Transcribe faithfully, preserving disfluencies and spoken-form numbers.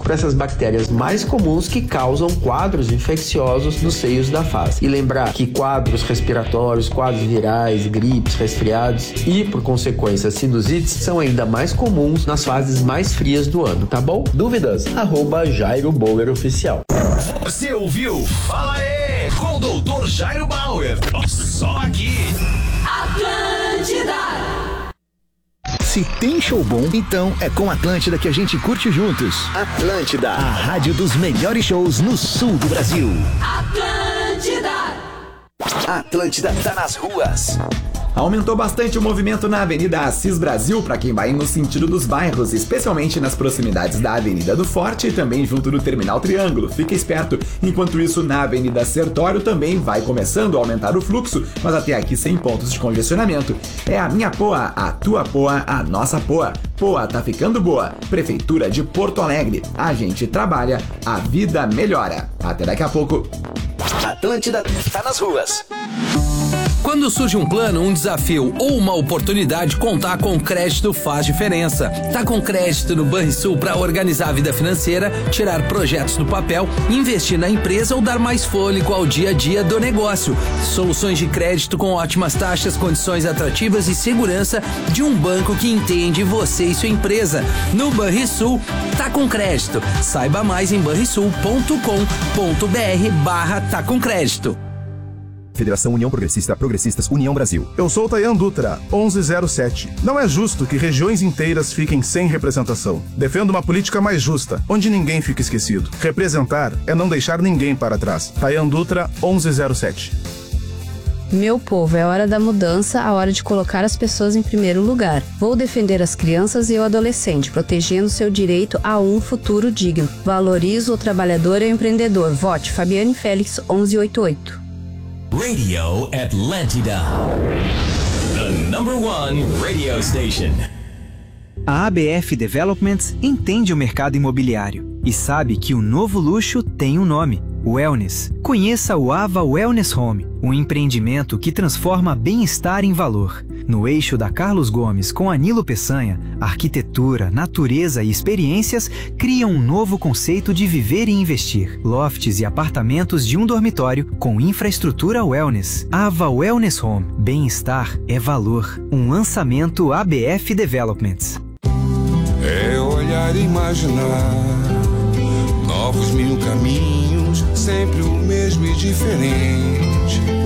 por essas bactérias mais comuns que causam quadros infecciosos nos seios da face. E lembrar que quadros respiratórios, quadros virais, gripes, resfriados e, por consequência, sinusites são ainda mais comuns nas fases mais frias do ano, tá bom? Dúvidas? Arroba Jairo Bauer Oficial. Você ouviu? Fala aí, com o doutor Jairo Bauer. Só aqui. Atlântida. Se tem show bom, então é com Atlântida que a gente curte juntos. Atlântida, a rádio dos melhores shows no sul do Brasil. Atlântida. Atlântida tá nas ruas. Aumentou bastante o movimento na Avenida Assis Brasil para quem vai no sentido dos bairros, especialmente nas proximidades da Avenida do Forte e também junto do Terminal Triângulo. Fica esperto. Enquanto isso, na Avenida Sertório também vai começando a aumentar o fluxo, mas até aqui sem pontos de congestionamento. É a minha Poa, a tua Poa, a nossa Poa. Poa tá ficando boa. Prefeitura de Porto Alegre. A gente trabalha, a vida melhora. Até daqui a pouco. Atlântida tá nas ruas. Quando surge um plano, um desafio ou uma oportunidade, contar com crédito faz diferença. Tá com crédito no Banrisul para organizar a vida financeira, tirar projetos do papel, investir na empresa ou dar mais fôlego ao dia a dia do negócio. Soluções de crédito com ótimas taxas, condições atrativas e segurança de um banco que entende você e sua empresa. No Banrisul, tá com crédito. Saiba mais em banrisul ponto com ponto br barra tá com crédito. Federação União Progressista Progressistas União Brasil. Eu sou Tayan Dutra, onze zero sete. Não é justo que regiões inteiras fiquem sem representação. Defendo uma política mais justa, onde ninguém fica esquecido. Representar é não deixar ninguém para trás. Tayan Dutra, onze zero sete. Meu povo, é hora da mudança, a hora de colocar as pessoas em primeiro lugar. Vou defender as crianças e o adolescente, protegendo seu direito a um futuro digno. Valorizo o trabalhador e o empreendedor. Vote Fabiane Félix, onze oitenta e oito. Radio Atlântida. The number one radio station. A A B F Developments entende o mercado imobiliário e sabe que o novo luxo tem um nome: Wellness. Conheça o Ava Wellness Home, um empreendimento que transforma bem-estar em valor. No eixo da Carlos Gomes com Anilo Peçanha, arquitetura, natureza e experiências criam um novo conceito de viver e investir. Lofts e apartamentos de um dormitório com infraestrutura wellness. Ava Wellness Home. Bem-estar é valor. Um lançamento A B F Developments. É olhar e imaginar novos mil caminhos, sempre o mesmo e diferente.